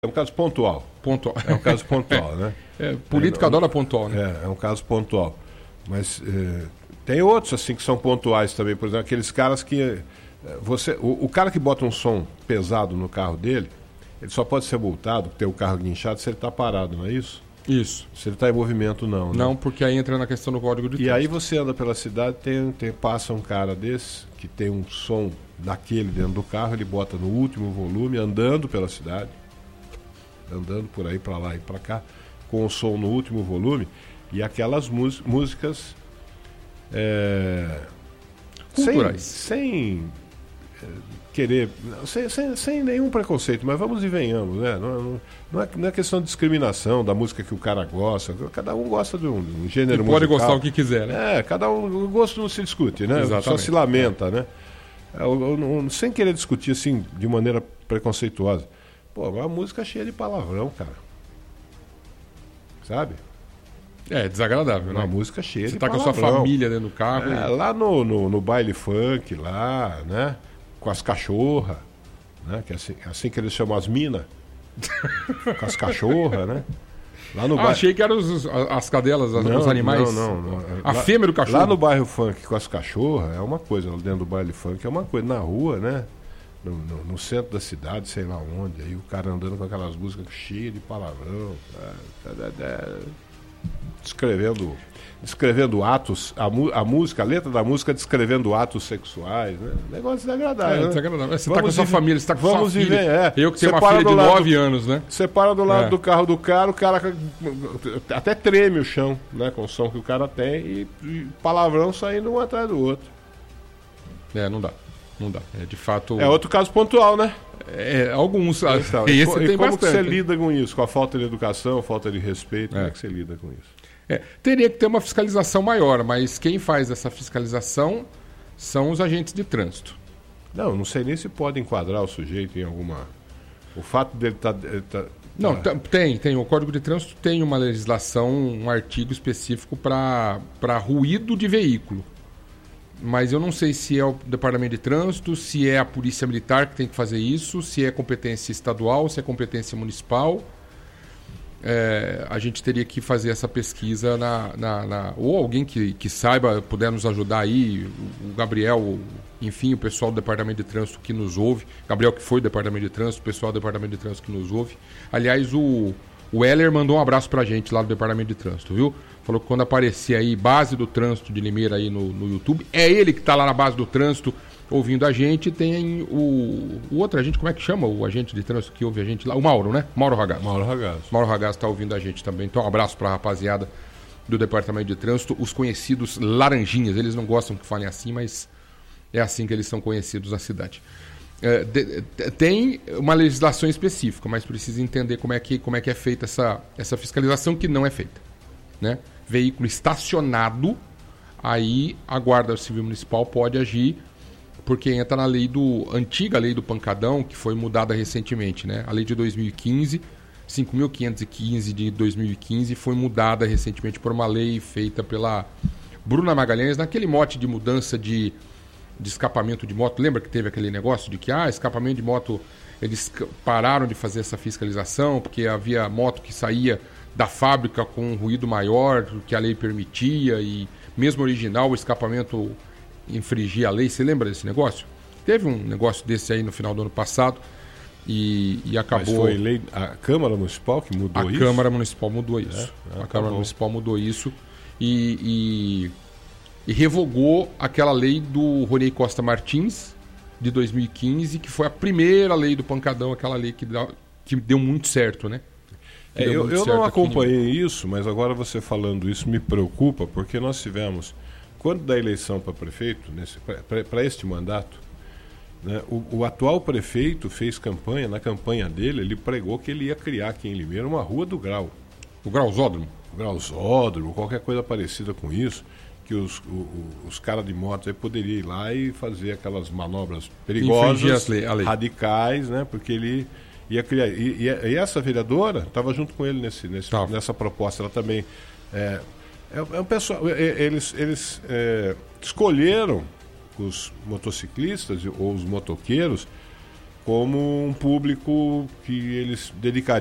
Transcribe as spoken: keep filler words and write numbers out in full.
É um caso pontual. Pontual. É um caso pontual, né? É, política é, adora pontual, né? É, é um caso pontual. Mas é, tem outros assim que são pontuais também. Por exemplo, aqueles caras que... É, você, o, o cara que bota um som pesado no carro dele, ele só pode ser multado, ter o carro guinchado, se ele está parado, não é isso? Isso. Se ele está em movimento, não. Né? Não, porque aí entra na questão do código de E trânsito. aí você anda pela cidade, tem, tem, passa um cara desse, que tem um som daquele dentro do carro, ele bota no último volume, andando pela cidade, andando por aí, para lá e para cá, com o som no último volume, e aquelas músicas é, culturais. Sem, sem é, querer, sem, sem, sem nenhum preconceito, mas vamos e venhamos, né? Não, não, não, é, não é questão de discriminação da música que o cara gosta, cada um gosta de um, de um gênero musical. Pode gostar o que quiser, né? É, cada um, o gosto não se discute, né? Exatamente. Só se lamenta, é. né? Eu, eu, eu, sem querer discutir assim, de maneira preconceituosa. Pô, uma música cheia de palavrão, cara. Sabe? É, desagradável, uma né? música cheia Você de tá palavrão. com a sua família dentro do carro. É, e... Lá no, no, no baile funk, lá, né? Com as cachorras, né? Que é assim, assim que eles chamam as minas. Com as cachorras, né? Lá no ah, bairro... achei que eram os, as cadelas, as, não, os animais. Não, não, não. A lá, fêmea do cachorro. Lá no bairro funk com as cachorras é uma coisa, lá dentro do baile funk é uma coisa. Na rua, né? No, no, no centro da cidade, sei lá onde, aí o cara andando com aquelas músicas cheias de palavrão, é, é, é, descrevendo, descrevendo atos, a, a música, a letra da música descrevendo atos sexuais, né? Negócio desagradável. É, né? desagradável. Você está com a sua família, você está com vamos sua filha. Viver, é. Eu que tenho você uma filha de nove anos, né? Você para do lado é. do carro do cara, o cara até treme o chão, né? Com o som que o cara tem e, e palavrão saindo um atrás do outro. É, não dá. Não dá. É, de fato... É outro caso pontual, né? É, alguns. Então, e e, esse e tem como bastante. que você lida com isso? Com a falta de educação, falta de respeito? É. Como é que você lida com isso? É, teria que ter uma fiscalização maior, mas quem faz essa fiscalização são os agentes de trânsito. Não, não sei nem se pode enquadrar o sujeito em alguma... O fato dele estar... Tá, tá, não, tá... tem, tem. O Código de Trânsito tem uma legislação, um artigo específico para ruído de veículo. Mas eu não sei se é o Departamento de Trânsito, se é a Polícia Militar que tem que fazer isso, se é competência estadual, se é competência municipal. É, a gente teria que fazer essa pesquisa na, na, na, ou alguém que, que saiba, puder nos ajudar aí, o Gabriel, enfim, o pessoal do Departamento de Trânsito que nos ouve, Gabriel que foi do Departamento de Trânsito, o pessoal do Departamento de Trânsito que nos ouve. Aliás, o, o Heller mandou um abraço pra gente lá do Departamento de Trânsito, viu? Falou que quando aparecer aí base do trânsito de Limeira aí no, no YouTube, é ele que está lá na base do trânsito ouvindo a gente. Tem o, o outro agente, como é que chama o agente de trânsito que ouve a gente lá? O Mauro, né? Mauro Ragazzo. Mauro Ragazzo. Mauro Ragazzo está ouvindo a gente também. Então um abraço para a rapaziada do Departamento de Trânsito, os conhecidos laranjinhas. Eles não gostam que falem assim, mas é assim que eles são conhecidos na cidade. É, de, de, tem uma legislação específica, mas precisa entender como é que, como é, que é feita essa, essa fiscalização, que não é feita, né? Veículo estacionado, aí a Guarda Civil Municipal pode agir, porque entra na lei do antiga lei do pancadão, que foi mudada recentemente, né? A lei de dois mil e quinze, cinco mil quinhentos e quinze de dois mil e quinze, foi mudada recentemente por uma lei feita pela Bruna Magalhães, naquele mote de mudança de, de escapamento de moto. Lembra que teve aquele negócio de que, ah, escapamento de moto, eles pararam de fazer essa fiscalização, porque havia moto que saía da fábrica com um ruído maior do que a lei permitia, e mesmo original o escapamento infringia a lei. Você lembra desse negócio? Teve um negócio desse aí no final do ano passado e, e acabou... Mas foi lei, a Câmara Municipal que mudou a isso? A Câmara Municipal mudou isso. É? Ah, a tá Câmara bom. Municipal mudou isso e, e, e revogou aquela lei do Ronei Costa Martins de dois mil e quinze, que foi a primeira lei do pancadão, aquela lei que, dá, que deu muito certo, né? É, eu eu não acompanhei isso, mas agora você falando isso me preocupa, porque nós tivemos, quando da eleição para prefeito, para este mandato, né, o, o atual prefeito fez campanha, na campanha dele, ele pregou que ele ia criar aqui em Limeira uma rua do Grau. O Grauzódromo? O Grauzódromo, qualquer coisa parecida com isso, que os, o, os caras de motos aí poderiam ir lá e fazer aquelas manobras perigosas, lei, a lei. radicais, né, porque ele... Ia criar, e, e, e essa vereadora estava junto com ele nesse, nesse, tá. nessa proposta. Ela também. É, é, é um pessoal, é, eles eles é, escolheram os motociclistas ou os motoqueiros como um público que eles dedicariam